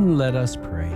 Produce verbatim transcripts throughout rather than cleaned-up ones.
Let us pray.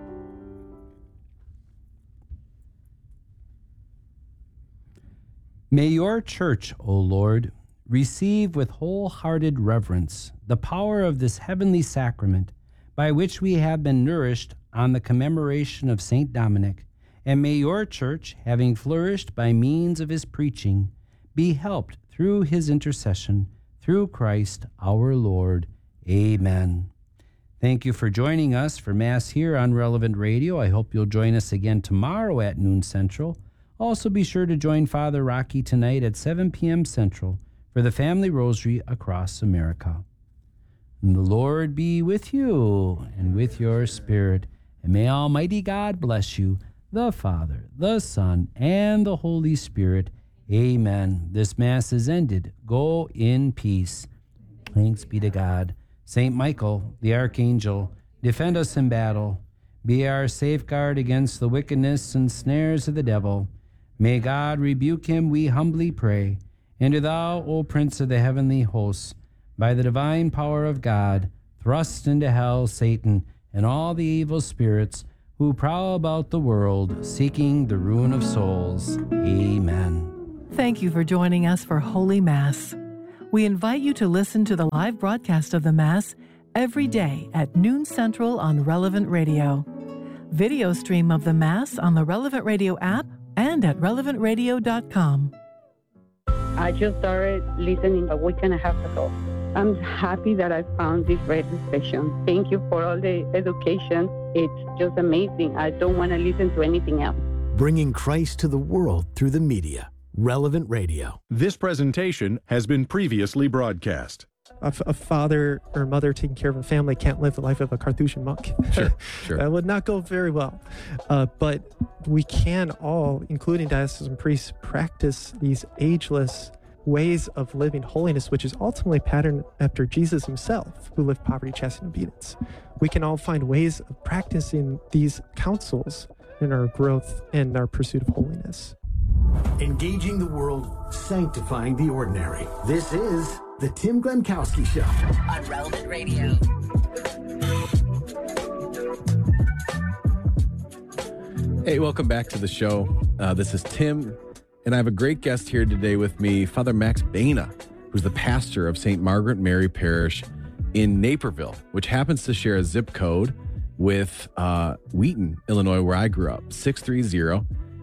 May your church, O Lord, receive with wholehearted reverence the power of this heavenly sacrament by which we have been nourished on the commemoration of Saint Dominic, and may your church, having flourished by means of his preaching, be helped through his intercession, through Christ our Lord. Amen. Thank you for joining us for Mass here on Relevant Radio. I hope you'll join us again tomorrow at noon Central. Also be sure to join Father Rocky tonight at seven p.m. Central for the Family Rosary across America. And the Lord be with you and with your spirit. And may Almighty God bless you, the Father, the Son, and the Holy Spirit. Amen. This Mass is ended. Go in peace. Thanks be to God. Saint Michael, the Archangel, defend us in battle. Be our safeguard against the wickedness and snares of the devil. May God rebuke him, we humbly pray. And do thou, O Prince of the heavenly hosts, by the divine power of God, thrust into hell Satan and all the evil spirits who prowl about the world, seeking the ruin of souls. Amen. Thank you for joining us for Holy Mass. We invite you to listen to the live broadcast of the Mass every day at noon Central on Relevant Radio. Video stream of the Mass on the Relevant Radio app and at relevant radio dot com. I just started listening a week and a half ago. I'm happy that I found this radio station. Thank you for all the education. It's just amazing. I don't want to listen to anything else. Bringing Christ to the world through the media. Relevant Radio. This presentation has been previously broadcast. A, a father or mother taking care of a family can't live the life of a Carthusian monk. Sure, sure. That would not go very well. Uh, but we can all, including diocesan priests, practice these ageless ways of living holiness, which is ultimately patterned after Jesus himself, who lived poverty, chastity, and obedience. We can all find ways of practicing these counsels in our growth and our pursuit of holiness. Engaging the world, sanctifying the ordinary. This is The Tim Glemkowski Show on Relevant Radio. Hey, welcome back to the show. Uh, this is Tim, and I have a great guest here today with me, Father Max Baena, who's the pastor of Saint Margaret Mary Parish in Naperville, which happens to share a zip code with uh, Wheaton, Illinois, where I grew up, six three zero.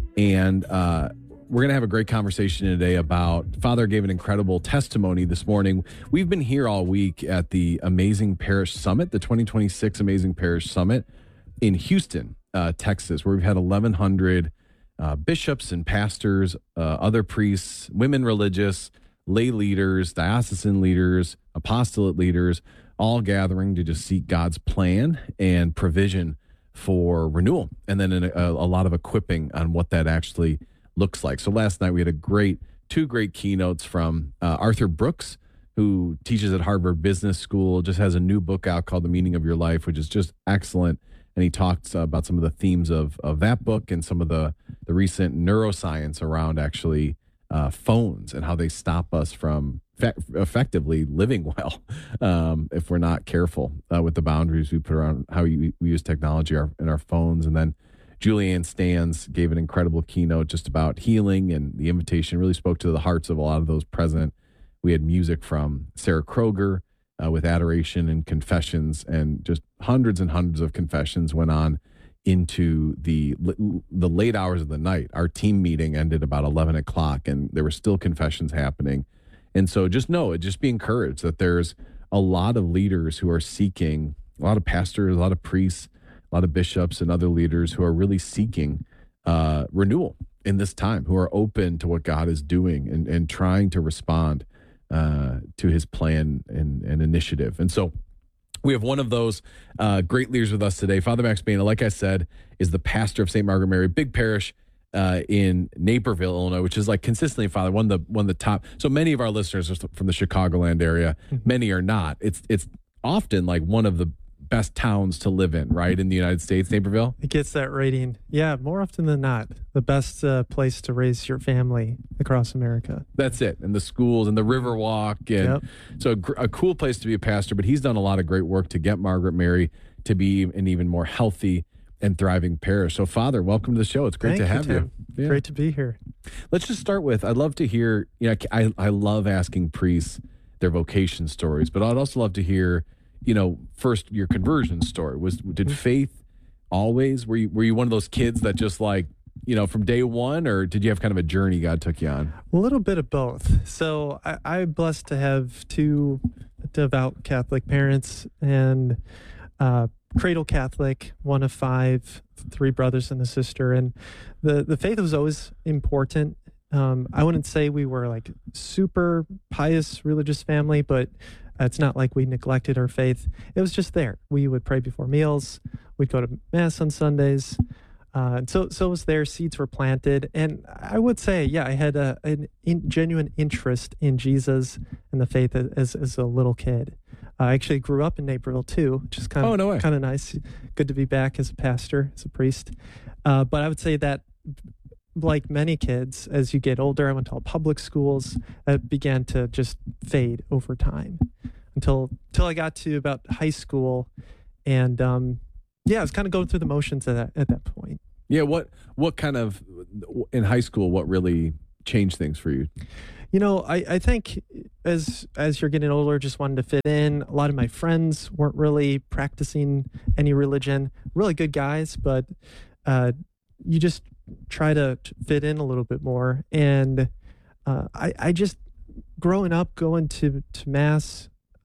And uh, we're going to have a great conversation today about, Father gave an incredible testimony this morning. We've been here all week at the Amazing Parish Summit, the twenty twenty-six Amazing Parish Summit in Houston, uh, Texas, where we've had eleven hundred uh, bishops and pastors, uh, other priests, women religious, lay leaders, diocesan leaders, apostolate leaders, all gathering to just seek God's plan and provision for renewal, and then a, a lot of equipping on what that actually looks like. So last night we had a great, two great keynotes from uh, Arthur Brooks, who teaches at Harvard Business School, just has a new book out called The Meaning of Your Life, which is just excellent. And he talks uh, about some of the themes of, of that book and some of the, the recent neuroscience around actually uh, phones and how they stop us from fe- effectively living well um, if we're not careful uh, with the boundaries we put around how we, we use technology our, in our phones. And then Julianne Stans gave an incredible keynote just about healing, and the invitation really spoke to the hearts of a lot of those present. We had music from Sarah Kroger uh, with Adoration and Confessions, and just hundreds and hundreds of confessions went on into the the late hours of the night. Our team meeting ended about eleven o'clock, and there were still confessions happening. And so just know, just be encouraged that there's a lot of leaders who are seeking, a lot of pastors, a lot of priests, a lot of bishops and other leaders who are really seeking uh, renewal in this time, who are open to what God is doing and, and trying to respond uh, to his plan and, and initiative. And so we have one of those uh, great leaders with us today. Father Max Baena, like I said, is the pastor of Saint Margaret Mary, big parish uh, in Naperville, Illinois, which is like consistently, Father, one of the one of the top. So many of our listeners are from the Chicagoland area. Mm-hmm. Many are not. It's it's often like one of the best towns to live in, right? In the United States, Naperville? It gets that rating. Yeah, more often than not, the best uh, place to raise your family across America. That's it. And the schools and the Riverwalk. And Yep. so a, gr- a cool place to be a pastor, but he's done a lot of great work to get Margaret Mary to be an even more healthy and thriving parish. So, Father, welcome to the show. It's great Thank to have you. Tim. Yeah. Great to be here. Let's just start with, I'd love to hear, you know, I, I love asking priests their vocation stories, but I'd also love to hear, you know, first your conversion story. Was Did faith always, were you, were you one of those kids that just like, you know, from day one, or did you have kind of a journey God took you on? A little bit of both. So I, I'm blessed to have two devout Catholic parents and uh, cradle Catholic, one of five, three brothers and a sister. And the, the faith was always important. Um, I wouldn't say we were like super pious religious family, but it's not like we neglected our faith. It was just there. We would pray before meals. We'd go to Mass on Sundays. Uh, and so, so it was there. Seeds were planted. And I would say, yeah, I had a, an in, genuine interest in Jesus and the faith as, as a little kid. I actually grew up in Naperville too, which is kind of Oh, no way. kind of nice. Good to be back as a pastor, as a priest. Uh, but I would say that, like many kids, as you get older, I went to all public schools. That began to just fade over time until until I got to about high school, and um, yeah, I was kind of going through the motions at that at that point. Yeah. What, what kind of, in high school, what really changed things for you? You know, I, I think as as you're getting older, just wanted to fit in. A lot of my friends weren't really practicing any religion. Really good guys, but uh, you just try to fit in a little bit more. And uh, I, I just, growing up, going to, to Mass,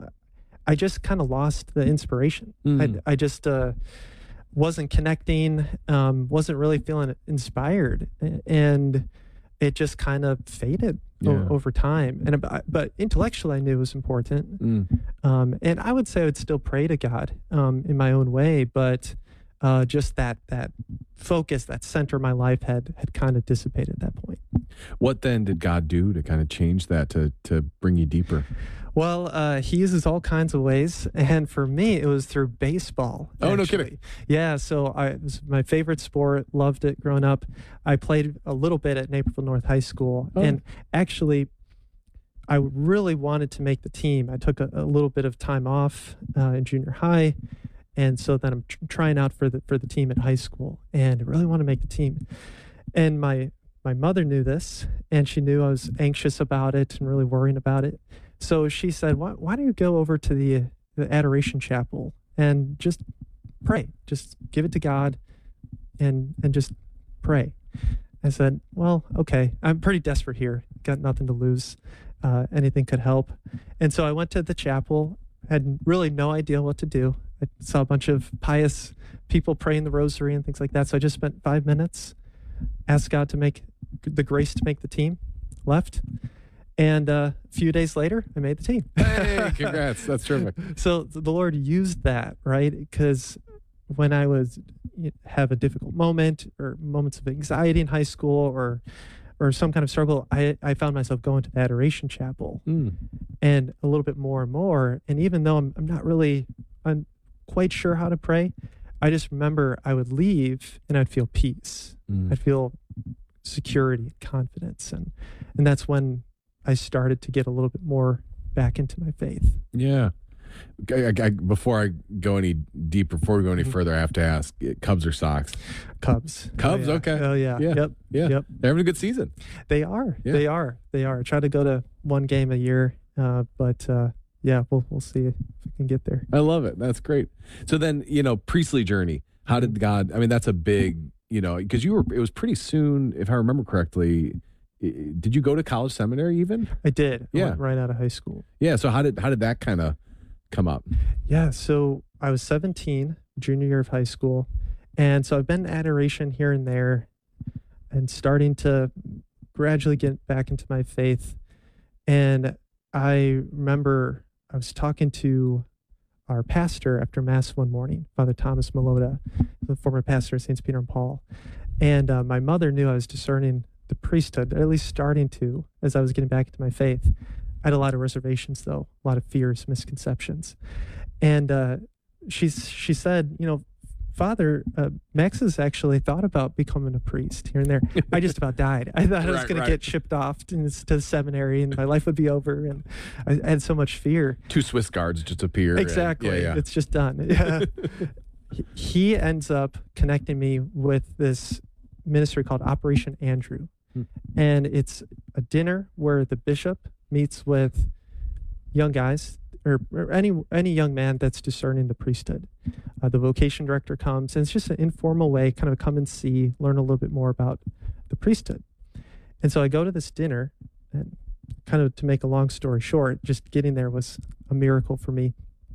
I just kind of lost the inspiration. Mm. I, I just uh, wasn't connecting, um, wasn't really feeling inspired. And it just kind of faded Yeah. o- over time. And ab- but intellectually, I knew it was important. Mm. Um, and I would say I would still pray to God um, in my own way, but uh, just that that focus, that center of my life had had kind of dissipated at that point. What then did God do to kind of change that, to to bring you deeper? Well, uh, he uses all kinds of ways, and for me, it was through baseball. Oh, no actually. kidding. Yeah, so I, it was my favorite sport. Loved it growing up. I played a little bit at Naperville North High School, Oh. and actually, I really wanted to make the team. I took a, a little bit of time off uh, in junior high, and so then I'm tr- trying out for the for the team at high school, and I really want to make the team. And my my mother knew this, and she knew I was anxious about it and really worrying about it. So she said, why, why don't you go over to the, the Adoration Chapel and just pray, just give it to God and, and just pray. I said, well, okay, I'm pretty desperate here. Got nothing to lose. Uh, anything could help. And so I went to the chapel, had really no idea what to do. I saw a bunch of pious people praying the rosary and things like that. So I just spent five minutes, asked God to make the grace to make the team, left. And uh, a few days later, I made the team. Hey, congrats. That's terrific. So the Lord used that, right? Because when I was have a difficult moment or moments of anxiety in high school or or some kind of struggle, I, I found myself going to the Adoration Chapel Mm. and a little bit more and more. And even though I'm, I'm not really I'm quite sure how to pray, I just remember I would leave and I'd feel peace. Mm. I'd feel security, confidence. And, and that's when I started to get a little bit more back into my faith. Yeah. I, I, I- before I go any deeper, before we go any Mhm. further, I have to ask: Cubs or Sox? Cubs. Cubs, Oh, yeah. okay. Oh yeah. Yeah. Yep. Yeah, Yep. they're having a good season. They are. Yeah. They are. They are. I try to go to one game a year, uh, but uh, yeah, we'll we'll see if we can get there. I love it. That's great. So then, you know, priestly journey. How did God? I mean, that's a big, you know, because you were. It was pretty soon, if I remember correctly. i- Did you go to college seminary even? I did. I Yeah. went right out of high school. Yeah. So how did how did that kind of come up? Yeah. So I was seventeen, junior year of high school, and so I've been in adoration here and there, and starting to gradually get back into my faith. And I remember I was talking to our pastor after Mass one morning, Father Thomas Malota, the former pastor of Saints Peter and Paul. And uh, my mother knew I was discerning the priesthood, or at least starting to, as I was getting back into my faith. I had a lot of reservations, though, a lot of fears, misconceptions. And uh, she's she said, you know, Father, uh, Max has actually thought about becoming a priest here and there. I just about died. I thought I was Right, going right. to get shipped off to, to the seminary and my life would be over. And I, I had so much fear. Two Swiss guards just appear. and- Exactly. yeah, yeah. It's just done. Yeah. He- he ends up connecting me with this ministry called Operation Andrew. Hmm. And it's a dinner where the bishop meets with young guys or, or any any young man that's discerning the priesthood. Uh, the vocation director comes, and it's just an informal way, kind of come and see, learn a little bit more about the priesthood. And so I go to this dinner, and kind of to make a long story short, just getting there was a miracle for me.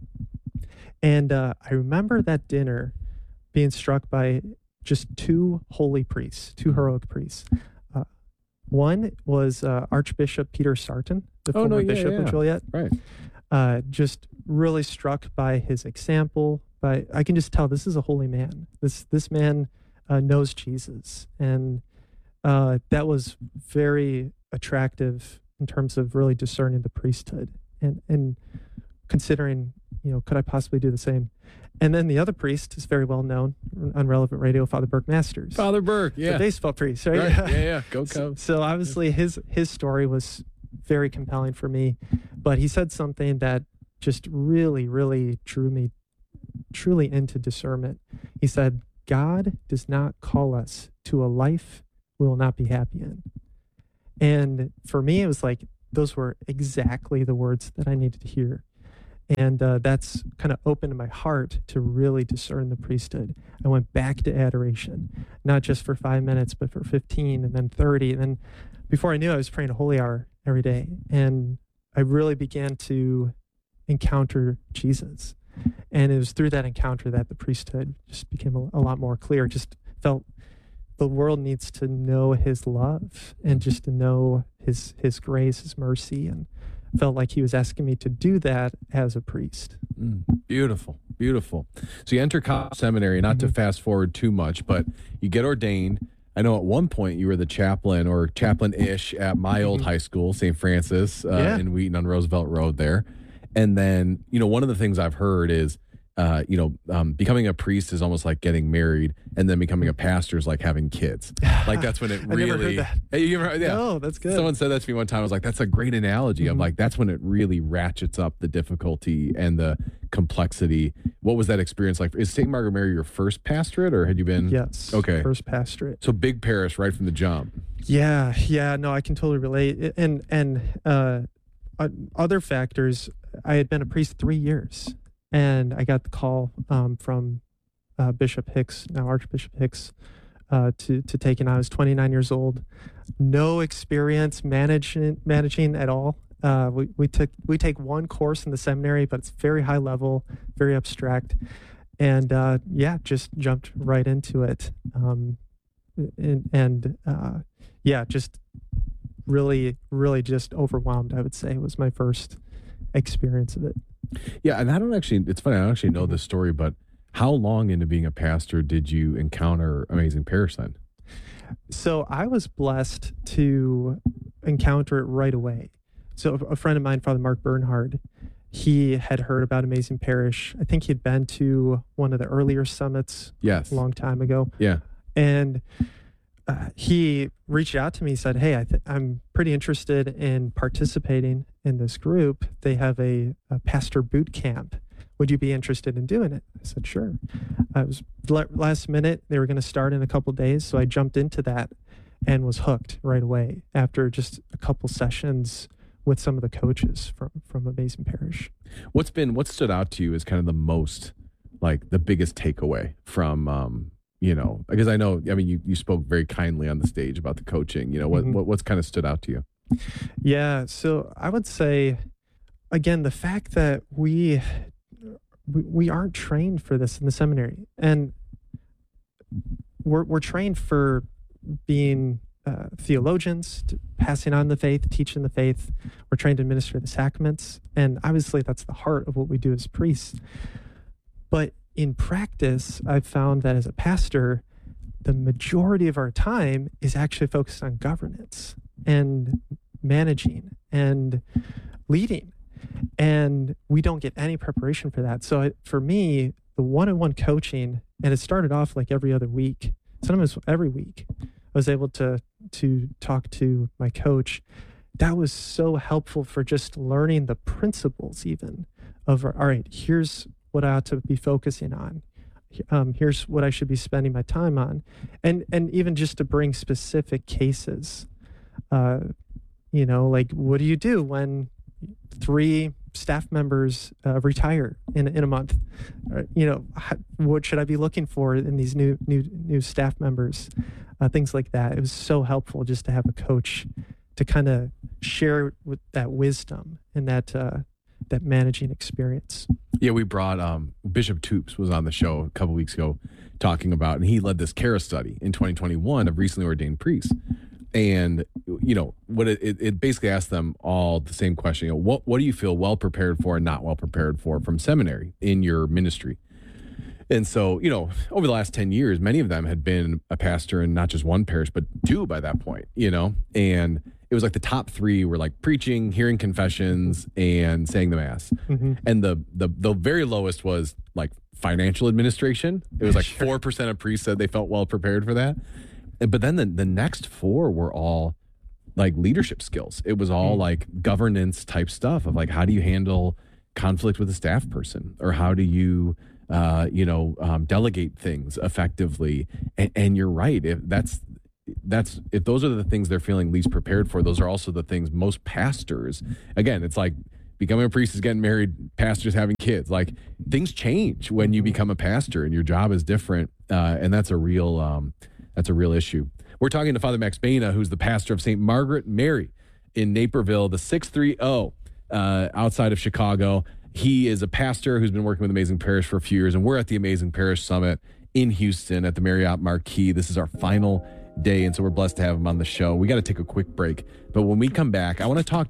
And uh, I remember that dinner being struck by just two holy priests, two heroic priests. Uh, one was uh, Archbishop Peter Sarton, the Oh, former no, yeah, bishop yeah. of Joliet. Right. Uh, just really struck by his example. By I can just tell this is a holy man. This this man uh, knows Jesus, and uh, that was very attractive in terms of really discerning the priesthood and and considering, you know, could I possibly do the same? And then the other priest is very well known on Relevant Radio, Father Burke Masters, Father Burke, the yeah. baseball priest, right? Right. Yeah, yeah. Go So, Cubs. so obviously his his story was very compelling for me, but he said something that just really, really drew me truly into discernment. He said, God does not call us to a life we will not be happy in. And for me, it was like, those were exactly the words that I needed to hear. And uh, that's kind of opened my heart to really discern the priesthood. I went back to adoration, not just for five minutes, but for fifteen and then thirty. And then before I knew it, I was praying a holy hour every day. And I really began to encounter Jesus. And it was through that encounter that the priesthood just became a, a lot more clear. Just felt the world needs to know his love and just to know his his grace, his mercy, and felt like he was asking me to do that as a priest. Mm, beautiful, beautiful. So you enter college seminary, not to fast forward too much, but you get ordained. I know at one point you were the chaplain or chaplain-ish at my old high school, Saint Francis, uh, Yeah. in Wheaton on Roosevelt Road there. And then, you know, one of the things I've heard is, uh, you know, um, becoming a priest is almost like getting married, and then becoming a pastor is like having kids. Like that's when it I never really. heard that. Hey, you ever, yeah. No, that's good. Someone said that to me one time. I was like, that's a great analogy of Mhm. like, that's when it really ratchets up the difficulty and the complexity. What was that experience like? Is Saint Margaret Mary your first pastorate, or had you been? Yes. Okay. First pastorate. So big parish right from the jump. Yeah, yeah, no, I can totally relate. And and uh, uh, other factors, I had been a priest three years, and I got the call um, from uh, Bishop Hicks, now Archbishop Hicks, uh, to to take it. I was twenty-nine years old, no experience managing managing at all. Uh, we we took we take one course in the seminary, but it's very high level, very abstract, and uh, yeah, just jumped right into it. Um, and and uh, yeah, just really, really just overwhelmed, I would say, was my first experience of it. Yeah, and I don't actually. It's funny. I don't actually know this story, but how long into being a pastor did you encounter Amazing Parish then? So I was blessed to encounter it right away. So a friend of mine, Father Mark Bernhard, he had heard about Amazing Parish. I think he had been to one of the earlier summits Yes. a long time ago. Yeah. And uh, he reached out to me, said, hey, I th- I'm pretty interested in participating in this group. They have a, a pastor boot camp. Would you be interested in doing it? I said, sure. I was l- last minute. They were going to start in a couple days. So I jumped into that and was hooked right away after just a couple sessions with some of the coaches from, from Amazing Parish. What's been what stood out to you as kind of the most, like the biggest takeaway from, um, you know, because I know, I mean, you, you spoke very kindly on the stage about the coaching. You know, what, Mhm. what what's kind of stood out to you? Yeah, so I would say, again, the fact that we we, we aren't trained for this in the seminary, and we're we're trained for being uh, theologians, to passing on the faith, teaching the faith. We're trained to administer the sacraments, and obviously that's the heart of what we do as priests. But in practice, I've found that as a pastor, the majority of our time is actually focused on governance and managing and leading. And we don't get any preparation for that. So it, for me, the one-on-one coaching, and it started off like every other week, sometimes every week. I was able to to talk to my coach. That was so helpful for just learning the principles, even of, all right, here's what I ought to be focusing on. Um, here's what I should be spending my time on. And and even just to bring specific cases, uh, you know, like, what do you do when three staff members uh, retire in in a month? Or, you know, how, what should I be looking for in these new new new staff members? Uh, things like that. It was so helpful just to have a coach to kind of share with that wisdom and that uh, that managing experience. Yeah, we brought um, Bishop Toops was on the show a couple weeks ago talking about, and he led this CARA study in twenty twenty-one of recently ordained priests. And, you know, what it, it, it basically asked them all the same question. You know, what, what do you feel well prepared for and not well prepared for from seminary in your ministry? And so, you know, over the last ten years, many of them had been a pastor in not just one parish, but two by that point, you know, and it was like the top three were like preaching, hearing confessions, and saying the mass. Mm-hmm. And the, the the very lowest was like financial administration. It was like sure. four percent of priests said they felt well prepared for that. But then the, the next four were all like leadership skills. It was all mm-hmm. like governance type stuff of like, how do you handle conflict with a staff person? Or how do you, uh, you know, um, delegate things effectively? And, and you're right. If that's, that's, if those are the things they're feeling least prepared for, those are also the things most pastors, again, it's like becoming a priest is getting married, pastors having kids. Like things change when you become a pastor and your job is different. Uh, and that's a real, um, That's a real issue. We're talking to Father Max Baena, who's the pastor of Saint Margaret Mary in Naperville, the six thirty uh, outside of Chicago. He is a pastor who's been working with Amazing Parish for a few years, and we're at the Amazing Parish Summit in Houston at the Marriott Marquis. This is our final day, and so we're blessed to have him on the show. We got to take a quick break, but when we come back, I want to talk